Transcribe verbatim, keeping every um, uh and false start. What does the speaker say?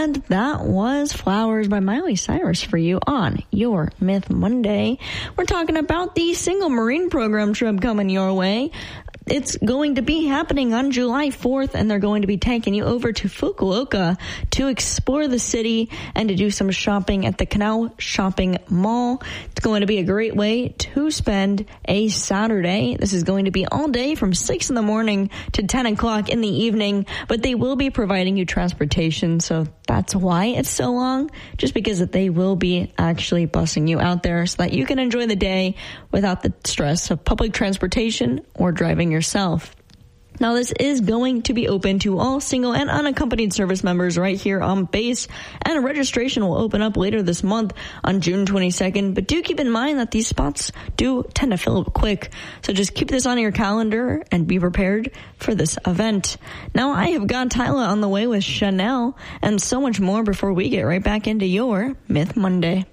And that was Flowers by Miley Cyrus for you on your Myth Monday. We're talking about the Single Marine Program trip coming your way. It's going to be happening on July fourth, and they're going to be taking you over to Fukuoka to explore the city and to do some shopping at the Canal Shopping Mall. It's going to be a great way to spend a Saturday. This is going to be all day from six in the morning to ten o'clock in the evening, but they will be providing you transportation, so that's why it's so long, just because they will be actually busing you out there so that you can enjoy the day without the stress of public transportation or driving yourself. Now, this is going to be open to all single and unaccompanied service members right here on base, and registration will open up later this month on June twenty-second, but do keep in mind that these spots do tend to fill up quick, so just keep this on your calendar and be prepared for this event. Now, I have got Tyler on the way with Chanel and so much more before we get right back into your Myth Monday.